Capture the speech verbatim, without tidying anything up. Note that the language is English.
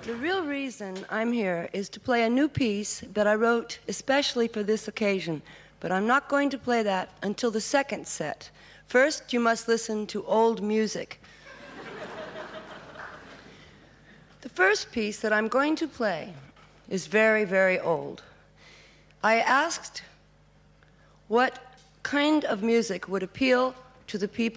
The real reason I'm here is to play a new piece that I wrote especially for this occasion, but I'm not going to play that until the second set. First, you must listen to old music. The first piece that I'm going to play is very, very old. I asked what kind of music would appeal to the people